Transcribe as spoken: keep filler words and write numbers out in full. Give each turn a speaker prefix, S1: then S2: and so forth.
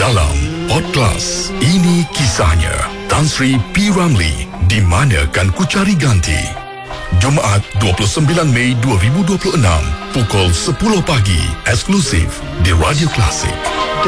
S1: dalam Podcast Ini Kisahnya Tan Sri P. Ramlee, Di Mana Kan Ku Cari Ganti. Jumaat dua puluh sembilan Mei dua ribu dua puluh enam pukul sepuluh pagi, eksklusif di Radio Klasik.